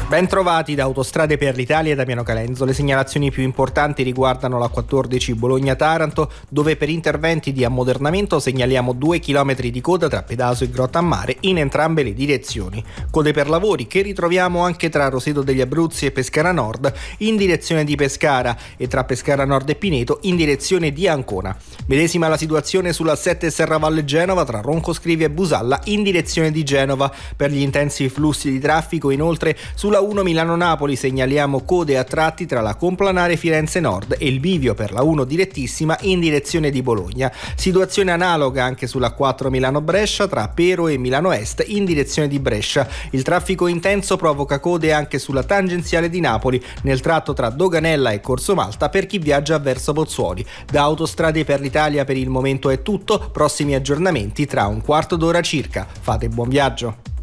Ben trovati da Autostrade per l'Italia e da Damiano Calenzo. Le segnalazioni più importanti riguardano la 14 Bologna-Taranto, dove per interventi di ammodernamento segnaliamo 2 km di coda tra Pedaso e Grottammare in entrambe le direzioni. Code per lavori che ritroviamo anche tra Roseto degli Abruzzi e Pescara Nord in direzione di Pescara e tra Pescara Nord e Pineto in direzione di Ancona. Medesima la situazione sulla 7 Serravalle Genova tra Roncoscrivia e Busalla in direzione di Genova. Per gli intensi flussi di traffico, inoltre, sulla 1 Milano-Napoli segnaliamo code a tratti tra la Complanare Firenze Nord e il bivio per la 1 direttissima in direzione di Bologna. Situazione analoga anche sulla 4 Milano-Brescia tra Pero e Milano Est in direzione di Brescia. Il traffico intenso provoca code anche sulla tangenziale di Napoli nel tratto tra Doganella e Corso Malta per chi viaggia verso Pozzuoli. Da Autostrade per l'Italia per il momento è tutto, prossimi aggiornamenti tra un quarto d'ora circa. Fate buon viaggio.